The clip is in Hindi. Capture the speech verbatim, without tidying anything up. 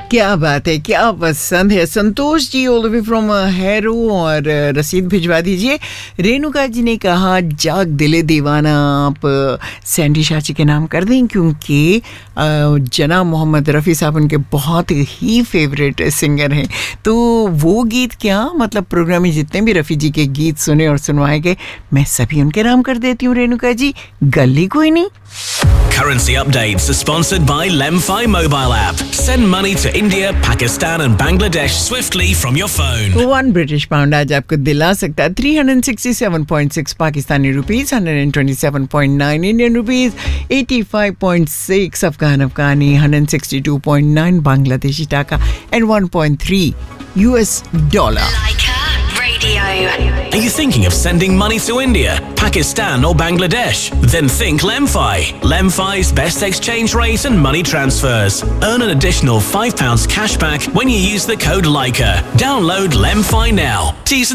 क्या बात है, क्या पसंद है। Santosh ji all the way from harrow और uh, रसीद भिजवा दीजिए। रेणुका जी ने कहा जाग दिले दीवाना आप सैंडी शाची के नाम कर दें, क्योंकि जनाब मोहम्मद रफ़ी साहब उनके बहुत ही फेवरेट सिंगर हैं। तो वो गीत क्या, मतलब प्रोग्राम में जितने भी रफ़ी जी के गीत सुने और सुनवाए गए, मैं सभी उनके नाम कर देती हूँ। रेणुका जी, गली कोई नहीं। Currency updates are sponsored by Lemfi mobile app. Send money to India, Pakistan and Bangladesh swiftly from your phone. One British pound आज आपको दिला सकता है three hundred sixty seven point six Pakistani rupees, one hundred twenty seven point nine Indian rupees, eighty five point six Afghan अफगानी, one hundred sixty two point nine Bangladeshi टाका and one point three US dollar. Are you thinking of sending money to India, Pakistan or Bangladesh? Then think Lemfi. Lemfi's best exchange rate and money transfers. Earn an additional five pounds cash back when you use the code Leica. Download Lemfi now. T's and